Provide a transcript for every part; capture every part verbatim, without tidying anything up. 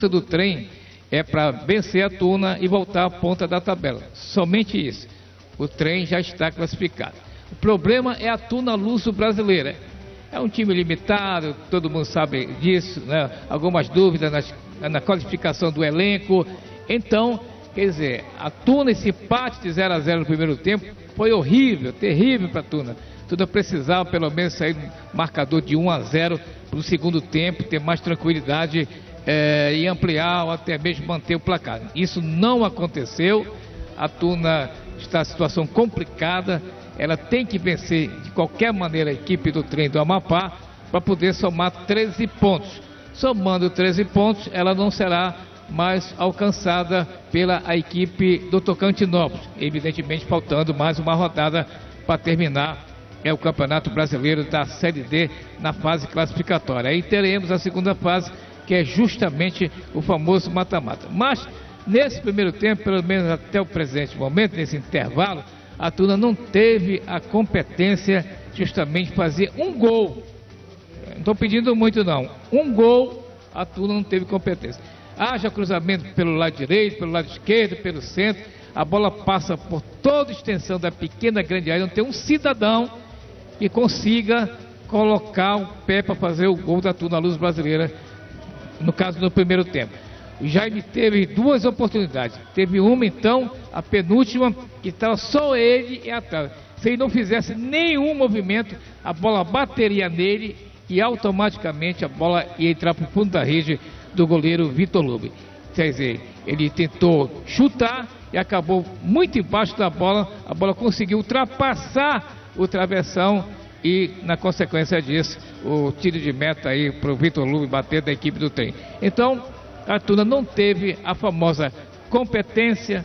do trem é para vencer a Tuna e voltar à ponta da tabela. Somente isso. O trem já está classificado. O problema é a Tuna Luso brasileira. É um time limitado, todo mundo sabe disso, né? Algumas dúvidas nas, na qualificação do elenco. Então, quer dizer, a Tuna, esse empate de zero a zero no primeiro tempo, foi horrível, terrível para a Tuna. A Tuna precisava pelo menos sair um marcador de um a zero para o segundo tempo, ter mais tranquilidade é, e ampliar ou até mesmo manter o placar. Isso não aconteceu. A Tuna está em situação complicada. Ela tem que vencer de qualquer maneira a equipe do trem do Amapá para poder somar treze pontos. Somando treze pontos, ela não será mais alcançada pela a equipe do Tocantinópolis. Evidentemente, faltando mais uma rodada para terminar é o Campeonato Brasileiro da Série D na fase classificatória. Aí teremos a segunda fase, que é justamente o famoso mata-mata. Mas, nesse primeiro tempo, pelo menos até o presente momento, nesse intervalo, a Tuna não teve a competência justamente de fazer um gol. Não estou pedindo muito não. Um gol, a Tuna não teve competência. Haja cruzamento pelo lado direito, pelo lado esquerdo, pelo centro. A bola passa por toda a extensão da pequena grande área. Não tem um cidadão que consiga colocar o pé para fazer o gol da Tuna Luso brasileira, no caso no primeiro tempo. O Jaime teve duas oportunidades. Teve uma, então, a penúltima, que estava só ele e atrás. Se ele não fizesse nenhum movimento, a bola bateria nele e automaticamente a bola ia entrar para o fundo da rede do goleiro Vitor Lube. Quer dizer, ele tentou chutar e acabou muito embaixo da bola. A bola conseguiu ultrapassar o travessão e, na consequência disso, o tiro de meta aí para o Vitor Lube bater da equipe do trem. Então, a Tuna não teve a famosa competência,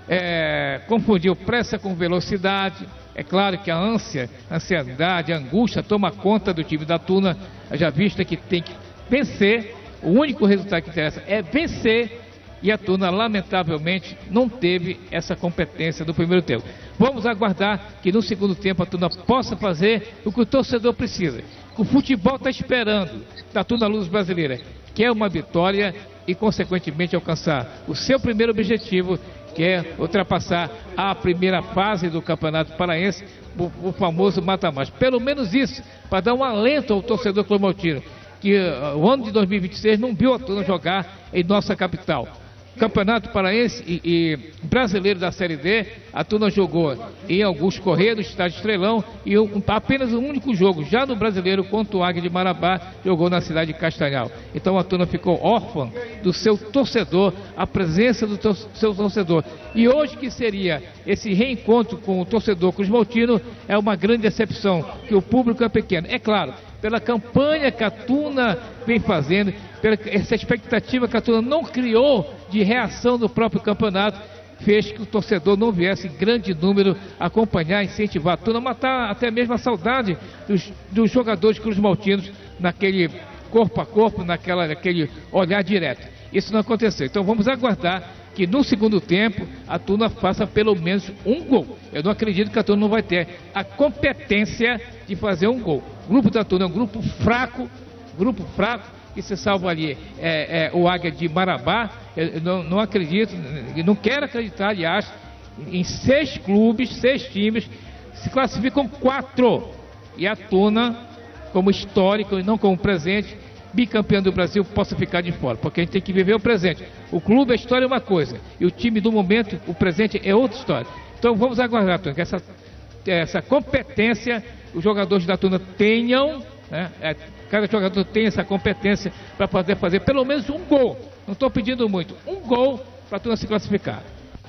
é, confundiu pressa com velocidade. É claro que a ânsia, a ansiedade, a angústia toma conta do time da Tuna, já vista que tem que vencer. O único resultado que interessa é vencer, e a Tuna, lamentavelmente, não teve essa competência do primeiro tempo. Vamos aguardar que no segundo tempo a Tuna possa fazer o que o torcedor precisa. O futebol está esperando da Tuna Luso brasileira, que é uma vitória e, consequentemente, alcançar o seu primeiro objetivo, que é ultrapassar a primeira fase do Campeonato Paraense, o, o famoso mata-mata. Pelo menos isso, para dar um alento ao torcedor clumaltino, que uh, o ano de dois mil e vinte e seis não viu a Tuna jogar em nossa capital. Campeonato Paraense e, e Brasileiro da Série D, a Tuna jogou em Augusto Corrêa, no estádio Estrelão, e um, apenas um único jogo, já no Brasileiro, contra o Águia de Marabá, jogou na cidade de Castanhal. Então a Tuna ficou órfã do seu torcedor, a presença do tor seu torcedor. E hoje, que seria esse reencontro com o torcedor cruzmaltino, é uma grande decepção, que o público é pequeno. É claro, pela campanha que a Tuna vem fazendo, pela essa expectativa que a Tuna não criou de reação do próprio campeonato, fez que o torcedor não viesse em grande número acompanhar, incentivar a Tuna, matar até mesmo a saudade dos, dos jogadores cruzmaltinos naquele corpo a corpo, naquela, naquele olhar direto. Isso não aconteceu. Então vamos aguardar que no segundo tempo a Tuna faça pelo menos um gol. Eu não acredito que a Tuna não vai ter a competência de fazer um gol. O grupo da Tuna é um grupo fraco, grupo fraco, que se salva ali é, é, o Águia de Marabá. Eu não, não acredito, não quero acreditar, aliás, em seis clubes, seis times, se classificam quatro. E a Tuna, como histórico e não como presente, bicampeão do Brasil, possa ficar de fora, porque a gente tem que viver o presente. O clube, a história é uma coisa, e o time do momento, o presente, é outra história. Então vamos aguardar, Tuna, que essa, essa competência os jogadores da Tuna tenham, né? É, cada jogador tem essa competência para poder fazer pelo menos um gol. Não estou pedindo muito, um gol para a Tuna se classificar.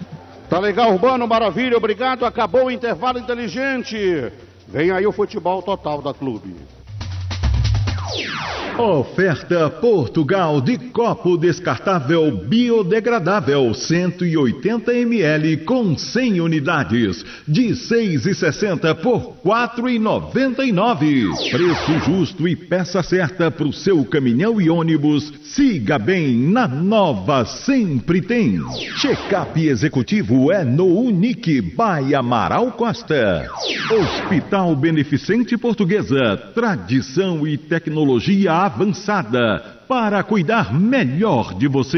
Tá legal, Urbano, maravilha, obrigado. Acabou o intervalo inteligente. Vem aí o futebol total da clube. Oferta Portugal de copo descartável biodegradável cento e oitenta mililitros com cem unidades de seis e sessenta por quatro e noventa e nove. Preço justo e peça certa para o seu caminhão e ônibus. Siga bem, na Nova sempre tem. Check-up executivo é no Unique by Amaral Costa. Hospital Beneficente Portuguesa, tradição e tecnologia avançada. para cuidar melhor de você.